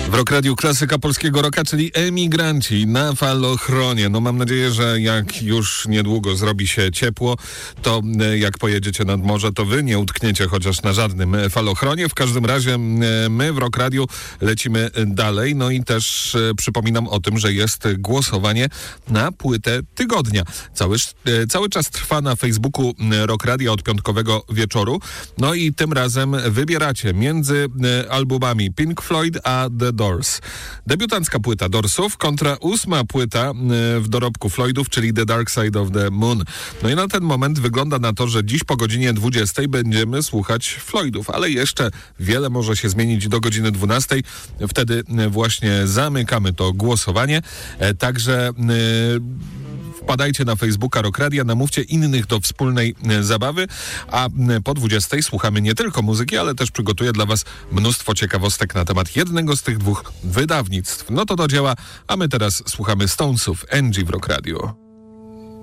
W Rock Radiu klasyka polskiego rocka, czyli Emigranci na falochronie. No mam nadzieję, że jak już niedługo zrobi się ciepło, to jak pojedziecie nad morze, to wy nie utkniecie chociaż na żadnym falochronie. W każdym razie my w Rock Radiu lecimy dalej. No i też przypominam o tym, że jest głosowanie na płytę tygodnia. Cały czas trwa na Facebooku Rock Radia od piątkowego wieczoru. No i tym razem wybieracie między albumami Pink Floyd a The Doors. Debiutancka płyta Doorsów kontra 8. płyta w dorobku Floydów, czyli The Dark Side of the Moon. No i na ten moment wygląda na to, że dziś po godzinie 20 będziemy słuchać Floydów, ale jeszcze wiele może się zmienić do godziny 12. Wtedy właśnie zamykamy to głosowanie. Także wpadajcie na Facebooka Rock Radia, namówcie innych do wspólnej zabawy, a po 20 słuchamy nie tylko muzyki, ale też przygotuję dla was mnóstwo ciekawostek na temat jednego z tych dwóch wydawnictw. No to do dzieła, a my teraz słuchamy Stonesów, Angie w Rock Radio.